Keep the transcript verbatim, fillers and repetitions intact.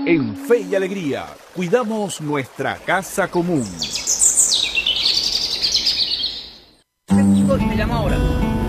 En Fe y Alegría, cuidamos nuestra casa común. Y me llama ahora.